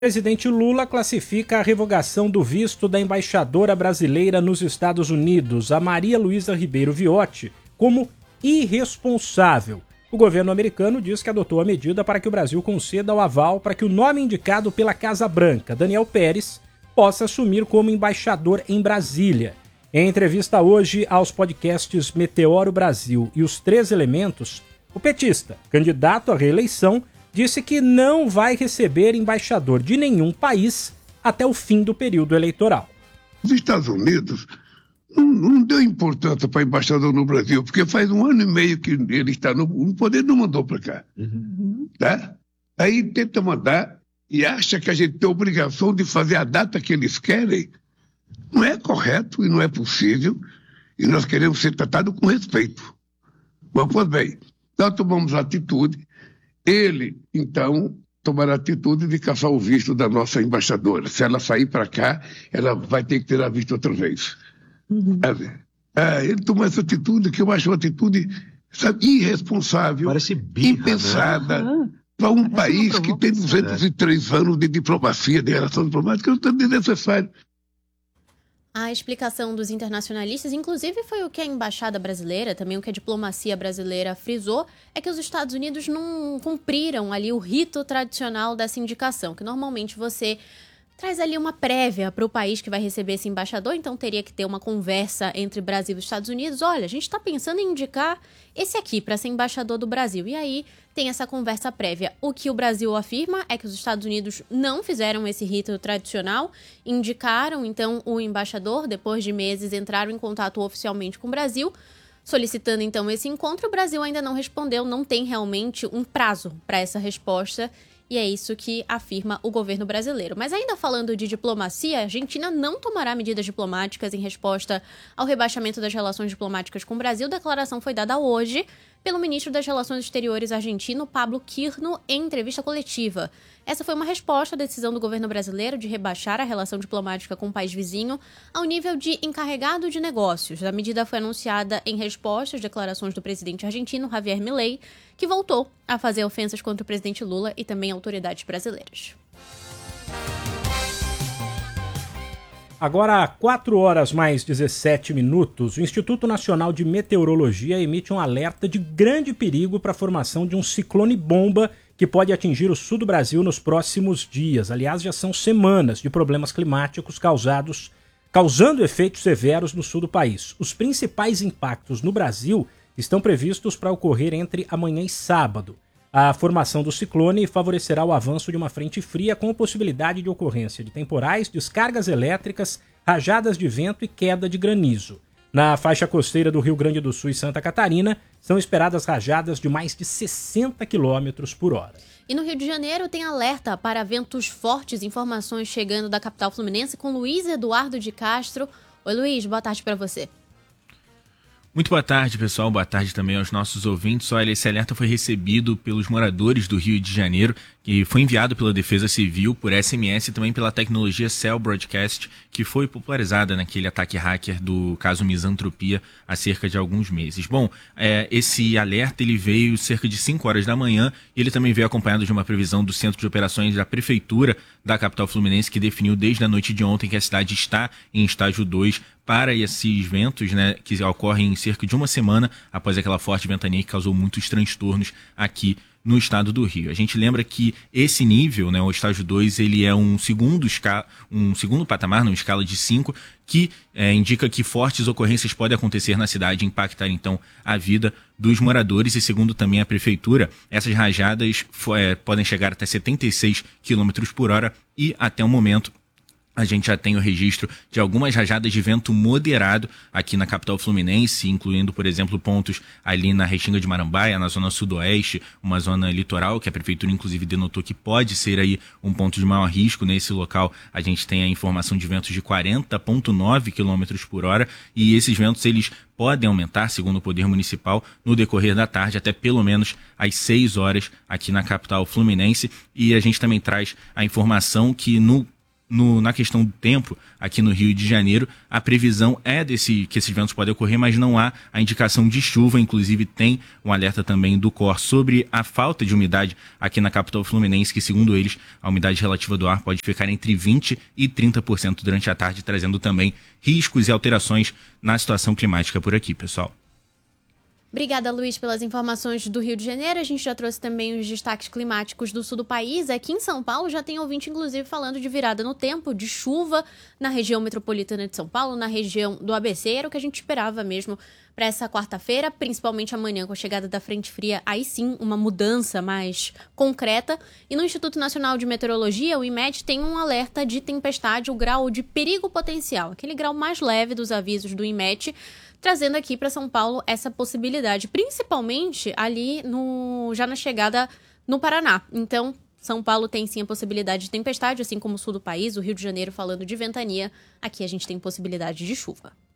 O presidente Lula classifica a revogação do visto da embaixadora brasileira nos Estados Unidos, a Maria Luísa Ribeiro Viotti, como irresponsável. O governo americano diz que adotou a medida para que o Brasil conceda o aval para que o nome indicado pela Casa Branca, Daniel Pérez, possa assumir como embaixador em Brasília. Em entrevista hoje aos podcasts Meteoro Brasil e Os Três Elementos, o petista, candidato à reeleição, disse que não vai receber embaixador de nenhum país até o fim do período eleitoral. Os Estados Unidos não deu importância para embaixador no Brasil, porque faz 1 ano e meio que ele está no poder, não mandou para cá. Tá? Aí tenta mandar e acha que a gente tem a obrigação de fazer a data que eles querem. Não é correto e não é possível, e nós queremos ser tratados com respeito. Mas, pois bem, nós tomamos atitude. Ele, então, tomará a atitude de caçar o visto da nossa embaixadora. Se ela sair para cá, ela vai ter que tirar visto outra vez. Ele tomou essa atitude, que eu acho uma atitude, sabe, irresponsável, impensada, para um país que tem 203 anos de diplomacia, de relação diplomática, não é desnecessário. A explicação dos internacionalistas, inclusive foi o que a embaixada brasileira, também o que a diplomacia brasileira frisou, é que os Estados Unidos não cumpriram ali o rito tradicional dessa indicação, que normalmente você traz ali uma prévia para o país que vai receber esse embaixador, então teria que ter uma conversa entre Brasil e Estados Unidos. Olha, a gente está pensando em indicar esse aqui para ser embaixador do Brasil. E aí tem essa conversa prévia. O que o Brasil afirma é que os Estados Unidos não fizeram esse rito tradicional, indicaram então o embaixador, depois de meses entraram em contato oficialmente com o Brasil, solicitando então esse encontro. O Brasil ainda não respondeu, não tem realmente um prazo para essa resposta. E é isso que afirma o governo brasileiro. Mas ainda falando de diplomacia, a Argentina não tomará medidas diplomáticas em resposta ao rebaixamento das relações diplomáticas com o Brasil. A declaração foi dada hoje pelo ministro das Relações Exteriores argentino, Pablo Quirno, em entrevista coletiva. Essa foi uma resposta à decisão do governo brasileiro de rebaixar a relação diplomática com o país vizinho ao nível de encarregado de negócios. A medida foi anunciada em resposta às declarações do presidente argentino, Javier Milei, que voltou a fazer ofensas contra o presidente Lula e também autoridades brasileiras. Agora, 4 horas mais 17 minutos, o Instituto Nacional de Meteorologia emite um alerta de grande perigo para a formação de um ciclone-bomba que pode atingir o sul do Brasil nos próximos dias. Aliás, já são semanas de problemas climáticos causando efeitos severos no sul do país. Os principais impactos no Brasil estão previstos para ocorrer entre amanhã e sábado. A formação do ciclone favorecerá o avanço de uma frente fria com possibilidade de ocorrência de temporais, descargas elétricas, rajadas de vento e queda de granizo. Na faixa costeira do Rio Grande do Sul e Santa Catarina, são esperadas rajadas de mais de 60 km por hora. E no Rio de Janeiro tem alerta para ventos fortes, informações chegando da capital fluminense com Luiz Eduardo de Castro. Oi, Luiz, boa tarde para você. Muito boa tarde, pessoal. Boa tarde também aos nossos ouvintes. Olha, esse alerta foi recebido pelos moradores do Rio de Janeiro, que foi enviado pela Defesa Civil por SMS e também pela tecnologia Cell Broadcast, que foi popularizada naquele ataque hacker do caso Misantropia há cerca de alguns meses. Bom, esse alerta ele veio cerca de 5 horas da manhã e ele também veio acompanhado de uma previsão do Centro de Operações da Prefeitura da capital fluminense, que definiu desde a noite de ontem que a cidade está em estágio 2 para esses ventos, né, que ocorrem em cerca de uma semana após aquela forte ventania que causou muitos transtornos aqui no estado do Rio. A gente lembra que esse nível, né, o estágio 2, ele é um segundo patamar, numa escala de 5, que indica que fortes ocorrências podem acontecer na cidade e impactar, então, a vida dos moradores. E segundo também a prefeitura, essas rajadas podem chegar até 76 km por hora e, até o momento, a gente já tem o registro de algumas rajadas de vento moderado aqui na capital fluminense, incluindo, por exemplo, pontos ali na Restinga de Marambaia, na zona sudoeste, uma zona litoral, que a prefeitura inclusive denotou que pode ser aí um ponto de maior risco. Nesse local a gente tem a informação de ventos de 40,9 km por hora, e esses ventos eles podem aumentar, segundo o Poder Municipal, no decorrer da tarde, até pelo menos às 6 horas aqui na capital fluminense. E a gente também traz a informação que no na questão do tempo, aqui no Rio de Janeiro, a previsão é que esses ventos podem ocorrer, mas não há a indicação de chuva. Inclusive, tem um alerta também do COR sobre a falta de umidade aqui na capital fluminense, que, segundo eles, a umidade relativa do ar pode ficar entre 20% e 30% durante a tarde, trazendo também riscos e alterações na situação climática por aqui, pessoal. Obrigada, Luiz, pelas informações do Rio de Janeiro. A gente já trouxe também os destaques climáticos do sul do país. Aqui em São Paulo já tem ouvinte, inclusive, falando de virada no tempo, de chuva na região metropolitana de São Paulo, na região do ABC. Era o que a gente esperava mesmo para essa quarta-feira, principalmente amanhã com a chegada da frente fria. Aí sim, uma mudança mais concreta. E no Instituto Nacional de Meteorologia, o IMET, tem um alerta de tempestade, o grau de perigo potencial, aquele grau mais leve dos avisos do IMET, trazendo aqui para São Paulo essa possibilidade, principalmente ali já na chegada no Paraná. Então, São Paulo tem sim a possibilidade de tempestade, assim como o sul do país, o Rio de Janeiro falando de ventania. Aqui a gente tem possibilidade de chuva.